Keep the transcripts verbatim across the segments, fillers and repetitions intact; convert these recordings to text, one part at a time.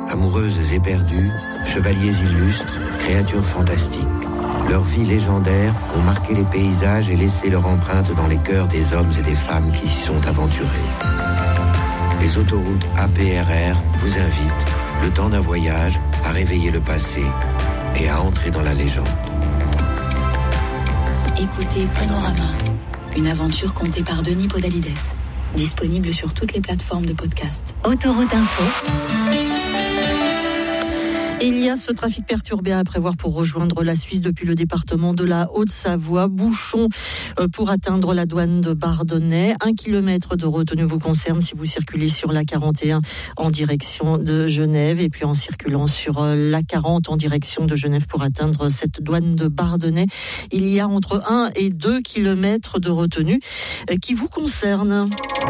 Amoureuses éperdues, chevaliers illustres, créatures fantastiques. Leurs vies légendaires ont marqué les paysages et laissé leur empreinte dans les cœurs des hommes et des femmes qui s'y sont aventurés. Les autoroutes A P R R vous invitent, le temps d'un voyage, à réveiller le passé et à entrer dans la légende. Écoutez Panorama, une aventure contée par Denis Podalides. Disponible sur toutes les plateformes de podcast. Autoroute Info. Il y a ce trafic perturbé à prévoir pour rejoindre la Suisse depuis le département de la Haute-Savoie. Bouchon pour atteindre la douane de Bardonnay. Un kilomètre de retenue vous concerne si vous circulez sur l'A quarante et un en direction de Genève et puis en circulant sur l'A quarante en direction de Genève pour atteindre cette douane de Bardonnay. Il y a entre un et deux kilomètres de retenue qui vous concernent.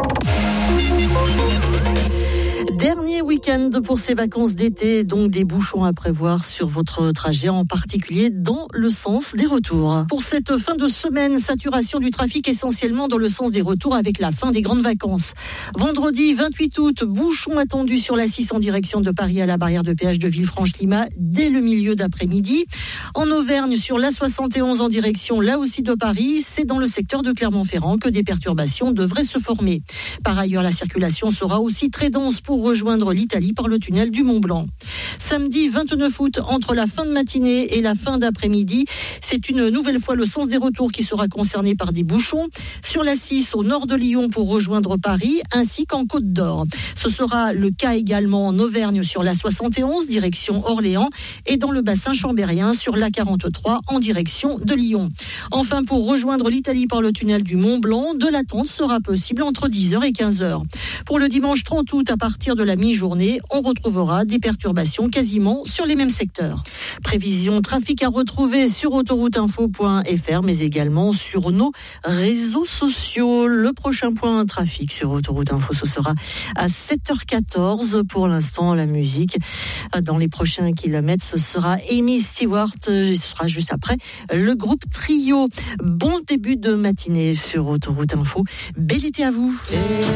Dernier week-end pour ces vacances d'été, donc des bouchons à prévoir sur votre trajet, en particulier dans le sens des retours. Pour cette fin de semaine, saturation du trafic essentiellement dans le sens des retours avec la fin des grandes vacances. Vendredi vingt-huit août, bouchons attendus sur l'A six en direction de Paris à la barrière de péage de Villefranche-Lima dès le milieu d'après-midi. En Auvergne, sur l'A soixante et onze en direction là aussi de Paris, c'est dans le secteur de Clermont-Ferrand que des perturbations devraient se former. Par ailleurs, la circulation sera aussi très dense pour rejoindre l'Italie par le tunnel du Mont-Blanc. Samedi vingt-neuf août, entre la fin de matinée et la fin d'après-midi, c'est une nouvelle fois le sens des retours qui sera concerné par des bouchons sur l'A six au nord de Lyon pour rejoindre Paris, ainsi qu'en Côte d'Or. Ce sera le cas également en Auvergne sur l'A soixante et onze, direction Orléans, et dans le bassin chambérien sur l'A quarante-trois en direction de Lyon. Enfin, pour rejoindre l'Italie par le tunnel du Mont-Blanc, de l'attente sera possible entre dix heures et quinze heures. Pour le dimanche trente août, à partir de la mi-journée, on retrouvera des perturbations quasiment sur les mêmes secteurs. Prévision trafic à retrouver sur autoroute info point f r, mais également sur nos réseaux sociaux. Le prochain point trafic sur Autoroute Info, ce sera à sept heures quatorze. Pour l'instant, la musique. Dans les prochains kilomètres, ce sera Amy Stewart. Ce sera juste après le groupe Trio. Bon début de matinée sur Autoroute Info. Bel été à vous. Et